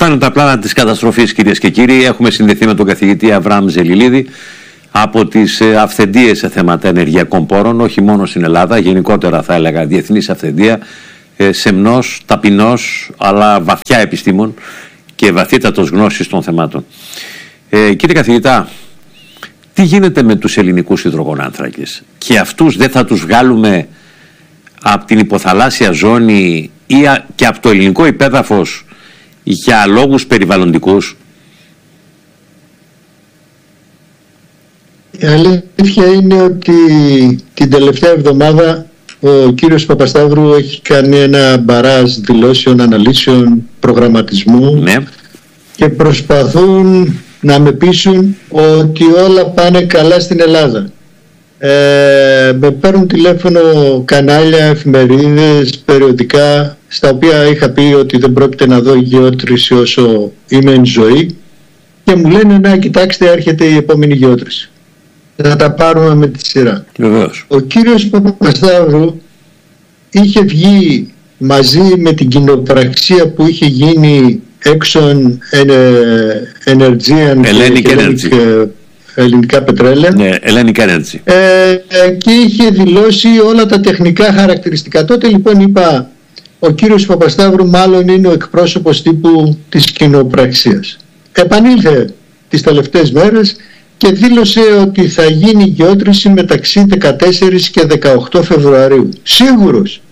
Αυτά είναι τα πλάνα της καταστροφής, κυρίες και κύριοι. Έχουμε συνδεθεί με τον καθηγητή Αβραάμ Ζελιλίδη από τις αυθεντίες σε θέματα ενεργειακών πόρων, όχι μόνο στην Ελλάδα, γενικότερα θα έλεγα διεθνής αυθεντία, σεμνός, ταπεινός, αλλά βαθιά επιστήμον και βαθύτατος γνώσης των θεμάτων. Κύριε καθηγητά, τι γίνεται με τους ελληνικούς υδρογονάνθρακες? Και αυτούς δεν θα τους βγάλουμε από την υποθαλάσσια ζώνη ή και από το ελληνικό υπέδαφος για λόγους περιβαλλοντικούς? Η αλήθεια είναι ότι την τελευταία εβδομάδα ο κύριος Παπασταύρου έχει κάνει ένα μπαράζ δηλώσεων, αναλύσεων, προγραμματισμού, ναι, και προσπαθούν να με πείσουν ότι όλα πάνε καλά στην Ελλάδα. Με παίρνουν τηλέφωνο κανάλια, εφημερίδες, περιοδικά, στα οποία είχα πει ότι δεν πρόκειται να δω γεώτρηση όσο είμαι εν ζωή, και μου λένε να κοιτάξτε, έρχεται η επόμενη γεώτρηση. Θα τα πάρουμε με τη σειρά. Βεβαίως. Ο κύριος Παπασταύρου είχε βγει μαζί με την κοινοπραξία που είχε γίνει Exxon Energy και ελληνικά πετρέλαια, ναι, Hellenic Energy, και είχε δηλώσει όλα τα τεχνικά χαρακτηριστικά. Τότε λοιπόν είπα, ο κύριος Παπασταύρου μάλλον είναι ο εκπρόσωπος τύπου της κοινοπραξίας. Επανήλθε τις τελευταίες μέρες και δήλωσε ότι θα γίνει γεώτρηση μεταξύ 14 και 18 Φεβρουαρίου. Σίγουρος.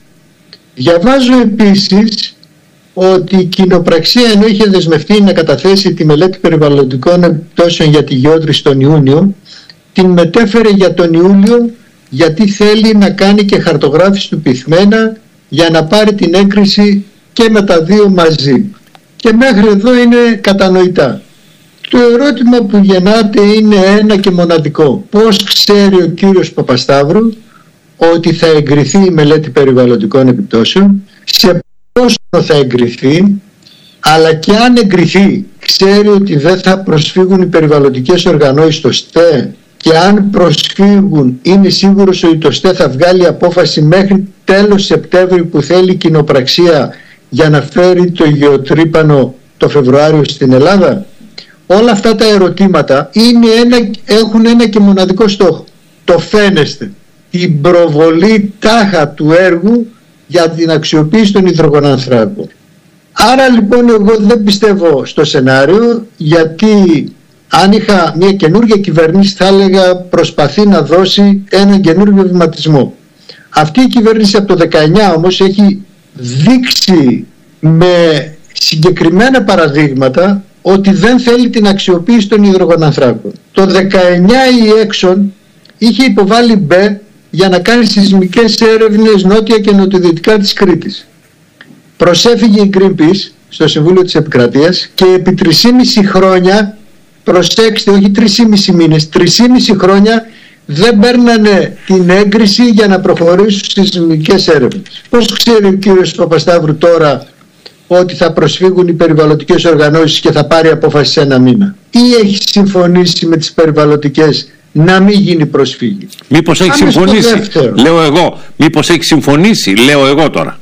Διαβάζω επίσης ότι η κοινοπραξία, ενώ είχε δεσμευτεί να καταθέσει τη μελέτη περιβαλλοντικών επιπτώσεων για τη γεώτρηση τον Ιούνιο, την μετέφερε για τον Ιούλιο, γιατί θέλει να κάνει και χαρτογράφηση του πυθμένα για να πάρει την έγκριση και με τα δύο μαζί. Και μέχρι εδώ είναι κατανοητά. Το ερώτημα που γεννάται είναι ένα και μοναδικό. Πώς ξέρει ο κύριος Παπασταύρου ότι θα εγκριθεί η μελέτη περιβαλλοντικών επιπτώσεων, σε πόσο θα εγκριθεί, αλλά και αν εγκριθεί, ξέρει ότι δεν θα προσφύγουν οι περιβαλλοντικές οργανώσεις στο ΣΤΕ, και αν προσφύγουν είναι σίγουρος ότι το ΣΤΕ θα βγάλει απόφαση μέχρι τέλος Σεπτέμβρη που θέλει η κοινοπραξία για να φέρει το γεωτρύπανο το Φεβρουάριο στην Ελλάδα? Όλα αυτά τα ερωτήματα έχουν ένα και μοναδικό στόχο. Το φαίνεστε. Την προβολή τάχα του έργου για την αξιοποίηση των υδρογονανθράκων. Άρα λοιπόν εγώ δεν πιστεύω στο σενάριο, γιατί αν είχα μια καινούργια κυβέρνηση θα έλεγα προσπαθεί να δώσει έναν καινούργιο βηματισμό. Αυτή η κυβέρνηση από το 19 όμως έχει δείξει με συγκεκριμένα παραδείγματα ότι δεν θέλει την αξιοποίηση των υδρογονανθράκων. Το 19 η Exxon είχε υποβάλει μπε για να κάνει σεισμικές έρευνες νότια και νοτιοδυτικά της Κρήτης. Προσέφυγε η Greenpeace στο Συμβούλιο της Επικρατείας και επί 3,5 χρόνια, προσέξτε, όχι 3,5 μήνες, 3,5 χρόνια δεν παίρνανε την έγκριση για να προχωρήσουν στις σεισμικές έρευνες. Πώς ξέρει ο κύριος Παπασταύρου τώρα ότι θα προσφύγουν οι περιβαλλοντικές οργανώσεις και θα πάρει απόφαση σε ένα μήνα? Ή έχει συμφωνήσει με τις περιβαλλοντικές να μην γίνει προσφύγη? Μήπως έχει συμφωνήσει, λέω εγώ. Μήπως έχει συμφωνήσει, λέω εγώ τώρα.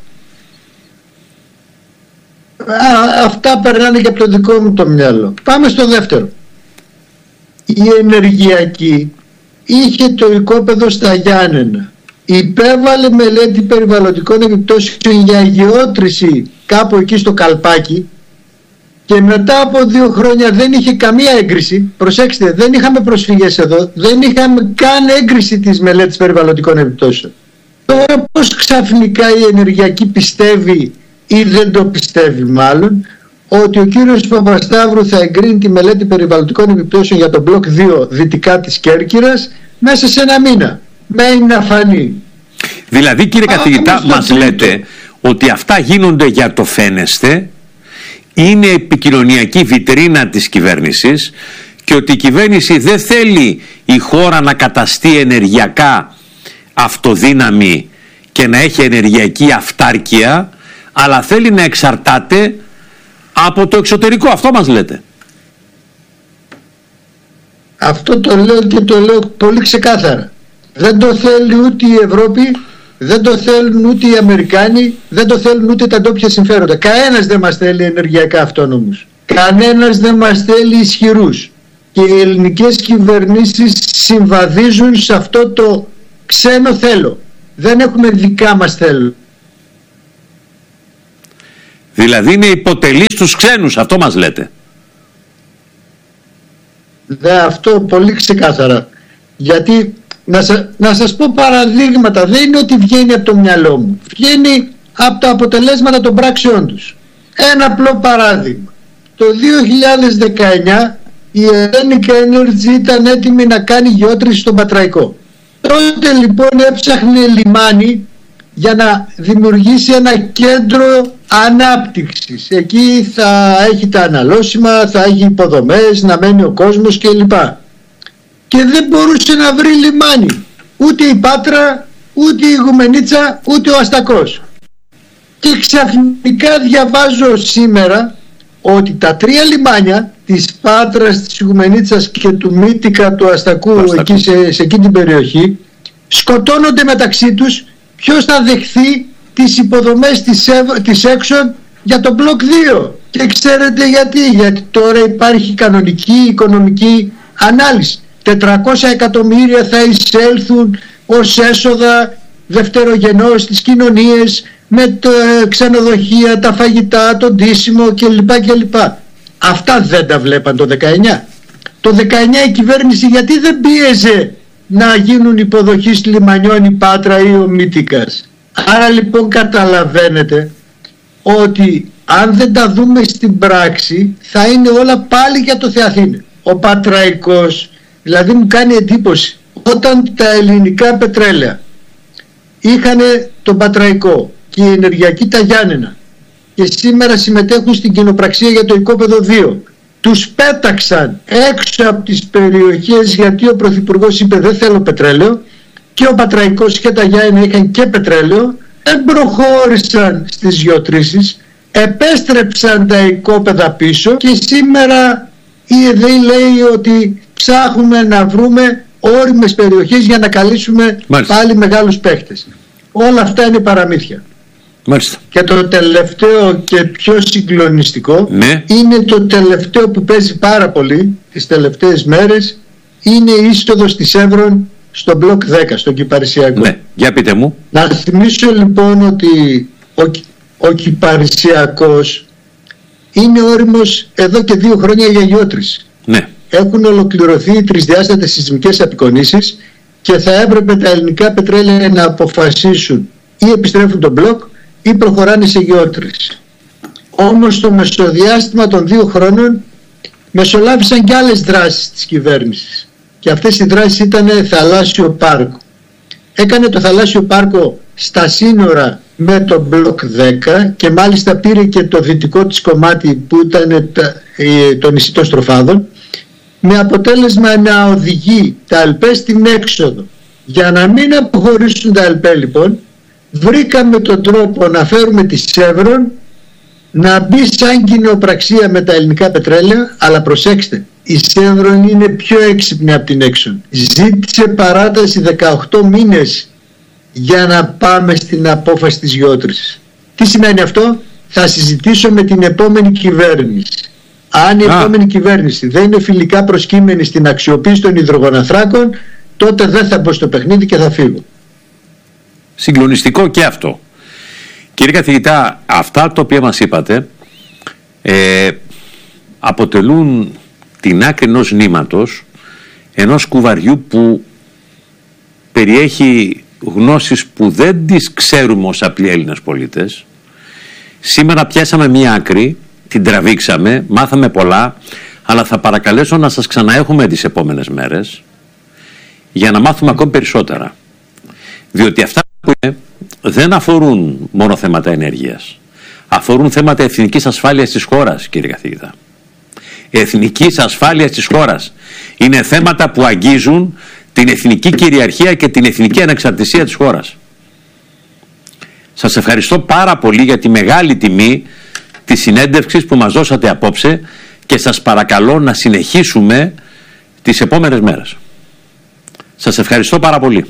Αυτά περνάνε και από το δικό μου το μυαλό. Πάμε στο δεύτερο. Η ενεργειακή είχε το οικόπεδο στα Γιάννενα. Υπέβαλε μελέτη περιβαλλοντικών επιπτώσεων για γεώτρηση κάπου εκεί στο Καλπάκι και μετά από 2 χρόνια δεν είχε καμία έγκριση. Προσέξτε, δεν είχαμε προσφυγές εδώ, δεν είχαμε καν έγκριση της μελέτης περιβαλλοντικών επιπτώσεων. Τώρα πώς ξαφνικά η ενεργειακή πιστεύει, ή δεν το πιστεύει μάλλον, ότι ο κύριος Παπασταύρου θα εγκρίνει τη μελέτη περιβαλλοντικών επιπτώσεων για τον μπλοκ 2 δυτικά της Κέρκυρας μέσα σε 1 μήνα? Μένει να φανεί. Δηλαδή κύριε καθηγητά, μας λέτε ότι αυτά γίνονται για το φαίνεστε, είναι επικοινωνιακή βιτρίνα της κυβέρνησης και ότι η κυβέρνηση δεν θέλει η χώρα να καταστεί ενεργειακά αυτοδύναμη και να έχει ενεργειακή αυτάρκεια, αλλά θέλει να εξαρτάται από το εξωτερικό. Αυτό μας λέτε. Αυτό το λέω και το λέω πολύ ξεκάθαρα. Δεν το θέλει ούτε η Ευρώπη, δεν το θέλουν ούτε οι Αμερικάνοι, δεν το θέλουν ούτε τα ντόπια συμφέροντα. Κανένας δεν μας θέλει ενεργειακά αυτόνομους. Κανένας δεν μας θέλει ισχυρούς. Και οι ελληνικές κυβερνήσεις συμβαδίζουν σε αυτό το ξένο θέλω. Δεν έχουμε δικά μας θέλω. Δηλαδή είναι υποτελείς στους ξένους, αυτό μας λέτε. Αυτό πολύ ξεκάθαρα. Γιατί να σας πω παραδείγματα, δεν είναι ότι βγαίνει από το μυαλό μου. Βγαίνει από τα αποτελέσματα των πράξεών τους. Ένα απλό παράδειγμα. Το 2019 η Hellenic Energy ήταν έτοιμη να κάνει γεώτρηση στον Πατραϊκό. Τότε λοιπόν έψαχνε λιμάνι για να δημιουργήσει ένα κέντρο ανάπτυξης. Εκεί θα έχει τα αναλώσιμα, θα έχει υποδομές, να μένει ο κόσμος κλπ. Και δεν μπορούσε να βρει λιμάνι. Ούτε η Πάτρα, ούτε η Ιγουμενίτσα, ούτε ο Αστακός. Και ξαφνικά διαβάζω σήμερα ότι τα 3 λιμάνια της Πάτρας, της Ιγουμενίτσας και του Μύτικα του Αστακού εκεί σε εκείνη την περιοχή σκοτώνονται μεταξύ τους ποιος θα δεχθεί τις υποδομές της Exxon για το μπλοκ 2. Και ξέρετε γιατί τώρα υπάρχει κανονική οικονομική ανάλυση. 400 εκατομμύρια θα εισέλθουν ως έσοδα δευτερογενώς στις κοινωνίες με τα ξενοδοχεία, τα φαγητά, το ντύσιμο κλπ. Αυτά δεν τα βλέπαν το 19. Το 19 η κυβέρνηση γιατί δεν πίεζε να γίνουν υποδοχής λιμανιών η Πάτρα ή ο Μύτικας? Άρα λοιπόν καταλαβαίνετε ότι αν δεν τα δούμε στην πράξη θα είναι όλα πάλι για το Θεαθήνε. Ο Πατραϊκός, δηλαδή μου κάνει εντύπωση, όταν τα ελληνικά πετρέλαια είχαν τον Πατραϊκό και η ενεργειακή τα Γιάννενα και σήμερα συμμετέχουν στην κοινοπραξία για το οικόπεδο 2, τους πέταξαν έξω από τις περιοχές γιατί ο Πρωθυπουργός είπε δεν θέλω πετρέλαιο και ο Πατραϊκός και τα Γιάννενα είχαν και πετρέλαιο, δεν προχώρησαν στις γεωτρήσεις, επέστρεψαν τα οικόπεδα πίσω και σήμερα η ΕΔΕΗ λέει ότι ψάχνουμε να βρούμε όριμες περιοχές για να καλύψουμε πάλι μεγάλους παίχτες. Όλα αυτά είναι παραμύθια. Μάλιστα. Και το τελευταίο και πιο συγκλονιστικό είναι το τελευταίο που παίζει πάρα πολύ τις τελευταίες μέρες, είναι η είσοδος της Εύρων στο μπλοκ 10, στο Κυπαρισιακό. Ναι, για πείτε μου. Να θυμίσω λοιπόν ότι ο Κυπαρισιακός είναι όριμος εδώ και 2 χρόνια για γεώτρηση. Ναι. Έχουν ολοκληρωθεί οι τρισδιάστατες σεισμικές απεικονίσεις και θα έπρεπε τα ελληνικά πετρέλαια να αποφασίσουν ή επιστρέφουν τον μπλοκ ή προχωράνε σε γεώτρηση. Όμως στο μεσοδιάστημα των 2 χρόνων μεσολάβησαν και άλλες δράσεις της κυβέρνησης και αυτές οι δράσεις ήταν θαλάσσιο πάρκο. Έκανε το θαλάσσιο πάρκο στα σύνορα με το μπλοκ 10 και μάλιστα πήρε και το δυτικό της κομμάτι που ήταν το νησί των Στροφάδων, με αποτέλεσμα να οδηγεί τα ΑΛΠΕ στην έξοδο. Για να μην αποχωρήσουν τα ΑΛΠΕ λοιπόν, βρήκαμε τον τρόπο να φέρουμε τη Σεύρον να μπει σαν κοινοπραξία με τα ελληνικά πετρέλαια, αλλά προσέξτε, η Σεύρον είναι πιο έξυπνη από την Exxon. Ζήτησε παράταση 18 μήνες για να πάμε στην απόφαση της γεώτρησης. Τι σημαίνει αυτό? Θα συζητήσω με την επόμενη κυβέρνηση. Αν η επόμενη κυβέρνηση δεν είναι φιλικά προσκύμενη στην αξιοποίηση των υδρογοναθράκων, τότε δεν θα μπω στο παιχνίδι και θα φύγω. Συγκλονιστικό και αυτό. Κύριε καθηγητά, αυτά τα οποία μας είπατε αποτελούν την άκρη ενός νήματος, ενός κουβαριού που περιέχει γνώσεις που δεν τις ξέρουμε ως απλοί Έλληνες πολίτες. Σήμερα πιάσαμε μία άκρη, την τραβήξαμε, μάθαμε πολλά, αλλά θα παρακαλέσω να σας ξαναέχουμε τις επόμενες μέρες για να μάθουμε ακόμη περισσότερα. Διότι αυτά που είναι δεν αφορούν μόνο θέματα ενέργειας. Αφορούν θέματα εθνικής ασφάλειας της χώρας, κύριε καθηγητά. Εθνικής ασφάλειας της χώρας. Είναι θέματα που αγγίζουν την εθνική κυριαρχία και την εθνική ανεξαρτησία της χώρας. Σας ευχαριστώ πάρα πολύ για τη μεγάλη τιμή της συνέντευξης που μας δώσατε απόψε και σας παρακαλώ να συνεχίσουμε τις επόμενες μέρες. Σας ευχαριστώ πάρα πολύ.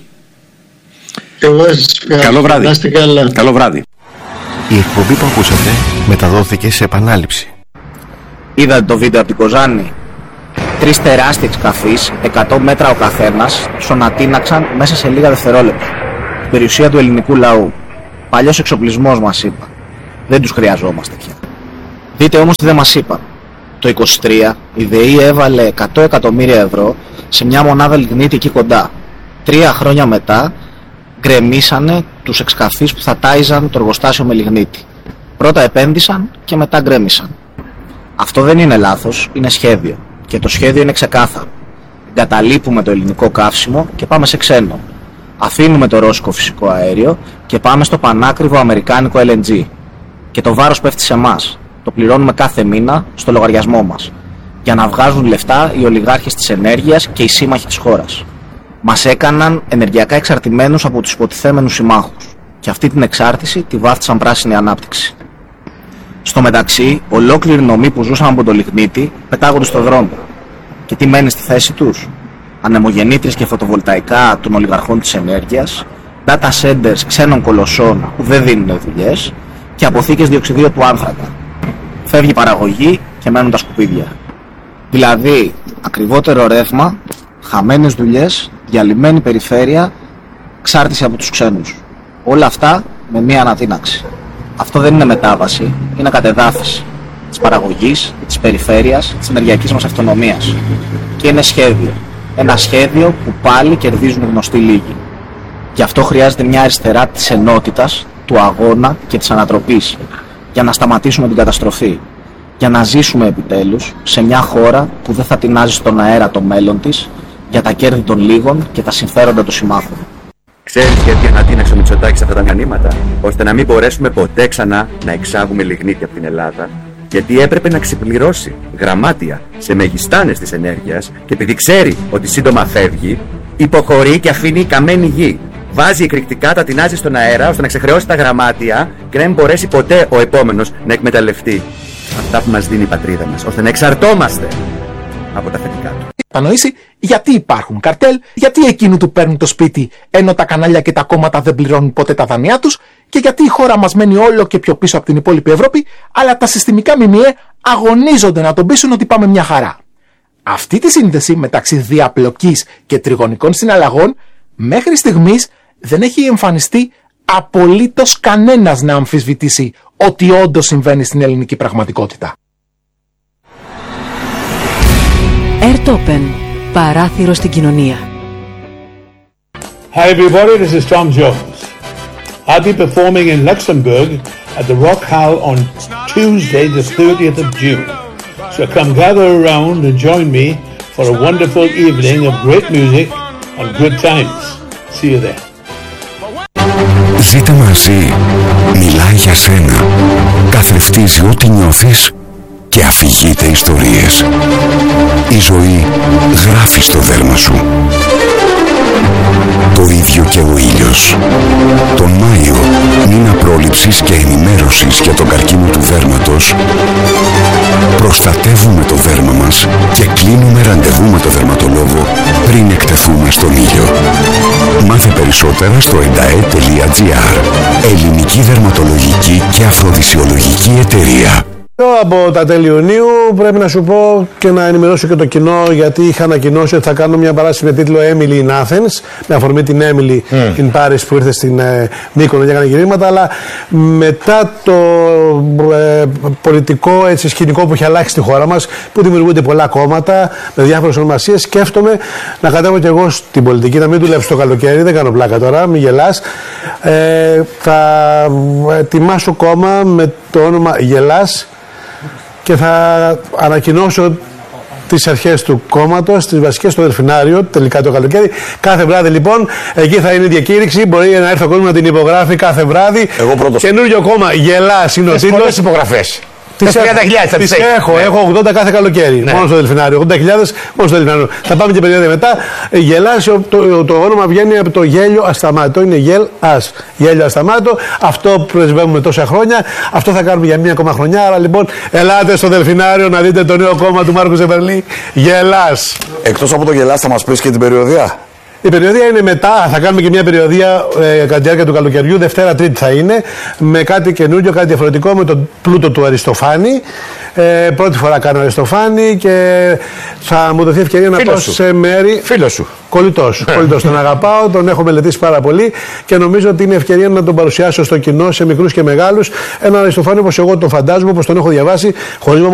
Καλό βράδυ. Καλό βράδυ. Η εκπομπή που ακούσατε μεταδόθηκε σε επανάληψη. Είδατε το βίντεο από την Κοζάνη? 3 τεράστιοι εξκαφείς, 100 μέτρα ο καθένας, σωνατίναξαν μέσα σε λίγα δευτερόλεπτα. Την περιουσία του ελληνικού λαού. Παλιός εξοπλισμός μας είπα. Δεν τους χρειαζόμαστε πια. Δείτε όμως τι δεν μας είπαν. Το 23 η ΔΕΗ έβαλε 100 εκατομμύρια ευρώ σε μια μονάδα λιγνίτη εκεί κοντά. 3 χρόνια μετά γκρεμίσανε τους εξκαφείς που θα τάιζαν το εργοστάσιο με λιγνίτη. Πρώτα επένδυσαν και μετά γκρέμισαν. Αυτό δεν είναι λάθος, είναι σχέδιο. Και το σχέδιο είναι ξεκάθαρο. Εγκαταλείπουμε το ελληνικό καύσιμο και πάμε σε ξένο. Αφήνουμε το ρώσικο φυσικό αέριο και πάμε στο πανάκριβο αμερικάνικο LNG. Και το βάρος πέφτει σε εμάς. Το πληρώνουμε κάθε μήνα στο λογαριασμό μας. Για να βγάζουν λεφτά οι ολιγάρχες της ενέργειας και οι σύμμαχοι της χώρας. Μας έκαναν ενεργειακά εξαρτημένους από τους υποτιθέμενους συμμάχους. Και αυτή την εξάρτηση τη βάφτισαν πράσινη ανάπτυξη. Στο μεταξύ, ολόκληροι νομοί που ζούσαν από το λιγνίτη πετάγονται στο δρόμο. Και τι μένει στη θέση τους? Ανεμογεννήτριες και φωτοβολταϊκά των ολιγαρχών της ενέργειας, data centers ξένων κολοσσών που δεν δίνουν δουλειές και αποθήκες διοξιδίου του άνθρακα. Φεύγει η παραγωγή και μένουν τα σκουπίδια. Δηλαδή, ακριβότερο ρεύμα, χαμένες δουλειές, διαλυμένη περιφέρεια, εξάρτηση από τους ξένους. Όλα αυτά με μία ανατείναξη. Αυτό δεν είναι μετάβαση, είναι κατεδάφιση της παραγωγής, της περιφέρειας, της ενεργειακής μας αυτονομίας. Και είναι σχέδιο. Ένα σχέδιο που πάλι κερδίζουν οι γνωστοί λίγοι. Γι' αυτό χρειάζεται μια αριστερά της ενότητας, του αγώνα και της ανατροπής. Για να σταματήσουμε την καταστροφή. Για να ζήσουμε επιτέλους σε μια χώρα που δεν θα τεινάζει στον αέρα το μέλλον της για τα κέρδη των λίγων και τα συμφέροντα των συμμάχων. Ξέρεις γιατί ανατείναξε ο Μητσοτάκης αυτά τα μηχανήματα? Ώστε να μην μπορέσουμε ποτέ ξανά να εξάγουμε λιγνίτη από την Ελλάδα. Γιατί έπρεπε να ξεπληρώσει γραμμάτια σε μεγιστάνες της ενέργειας και επειδή ξέρει ότι σύντομα φεύγει, υποχωρεί και αφήνει καμένη γη. Βάζει εκρηκτικά, τα τεινάζει στον αέρα ώστε να ξεχρεώσει τα γραμμάτια και να μην μπορέσει ποτέ ο επόμενος να εκμεταλλευτεί αυτά που μας δίνει η πατρίδα μας, ώστε να εξαρτώμαστε από τα θετικά του. Κατανοήσει γιατί υπάρχουν καρτέλ, γιατί εκείνοι του παίρνουν το σπίτι ενώ τα κανάλια και τα κόμματα δεν πληρώνουν ποτέ τα δανειά τους και γιατί η χώρα μας μένει όλο και πιο πίσω από την υπόλοιπη Ευρώπη, αλλά τα συστημικά ΜΜΕ αγωνίζονται να τον πείσουν ότι πάμε μια χαρά. Αυτή τη σύνδεση μεταξύ διαπλοκής και τριγωνικών συναλλαγών μέχρι στιγμής δεν έχει εμφανιστεί απολύτως κανένας να αμφισβητήσει ότι όντως συμβαίνει στην ελληνική πραγματικότητα. Airtopen, παράθυρο στην κοινωνία. Hi everybody, this is Tom Jones. I'll be performing in Luxembourg at the Rock Hall on Tuesday the 30th of June. So come gather around and join me for a wonderful evening of great music and good times. See you there. Ζήτα μαζί, μιλάει για σένα, καθρεφτίζει ό,τι νιώθεις και αφηγείται ιστορίες. Η ζωή γράφει στο δέρμα σου. Το ίδιο και ο ήλιος. Τον Μάιο, μήνα πρόληψης και ενημέρωσης για τον καρκίνο του δέρματος, προστατεύουμε το δέρμα μας και κλείνουμε ραντεβού με το δερματολόγο πριν εκτεθούμε στον ήλιο. Μάθε περισσότερα στο endae.gr. Ελληνική δερματολογική και αφροδισιολογική εταιρεία. Από τα τέλη Ιουνίου πρέπει να σου πω και να ενημερώσω και το κοινό, γιατί είχα ανακοινώσει ότι θα κάνω μια παράσταση με τίτλο Emily in Athens, με αφορμή την Emily in Paris που ήρθε στην Μύκονο και έκανε γυρίσματα, αλλά μετά το πολιτικό σκηνικό που έχει αλλάξει στη χώρα μας, που δημιουργούνται πολλά κόμματα με διάφορες ονομασίες, σκέφτομαι να κατέβω και εγώ στην πολιτική, να μην δουλέψω το καλοκαίρι, δεν κάνω πλάκα τώρα, μην γελάς. Θα ετοιμάσω κόμμα με το όνομα Γελάς και θα ανακοινώσω τις αρχές του κόμματος, τις βασικές στο Δελφινάριο, τελικά το καλοκαίρι. Κάθε βράδυ λοιπόν, εκεί θα είναι η διακήρυξη. Μπορεί να έρθει ο κόσμος να την υπογράφει κάθε βράδυ. Εγώ πρώτος. Καινούριο κόμμα, Γελάς είναι ο τίτλος. Πολλές υπογραφές. Τις 30.000 θα τις έχω 80 κάθε καλοκαίρι. Ναι. Μόνο στο Δελφινάριο. 80.000 μόνο στο Δελφινάριο. Θα πάμε και περίοδο μετά. Γελάς, το όνομα βγαίνει από το γέλιο ασταμάτητο. Είναι γελάς. Γέλιο ασταμάτητο. Αυτό που πρεσβεύουμε τόσα χρόνια. Αυτό θα κάνουμε για μία ακόμα χρονιά. Άρα λοιπόν, ελάτε στο Δελφινάριο να δείτε το νέο κόμμα του Μάρκου Ζεμπερλή. Γελάς. Εκτός από το Γελάς, θα μας πεις και την περιοδία. Η περιοδία είναι μετά, θα κάνουμε και μια περιοδία κατά τη διάρκεια του καλοκαιριού, Δευτέρα Τρίτη θα είναι, με κάτι καινούριο, κάτι διαφορετικό, με τον πλούτο του Αριστοφάνη. Πρώτη φορά κάνω Αριστοφάνη και θα μου δοθεί ευκαιρία να πάω σε μέρη. Φίλος σου. Κολλητός. Τον αγαπάω, τον έχω μελετήσει πάρα πολύ και νομίζω ότι είναι ευκαιρία να τον παρουσιάσω στο κοινό, σε μικρούς και μεγάλους. Έναν Αριστοφάνη όπως εγώ τον φαντάζομαι, όπως τον έχω διαβάσει, χωρίς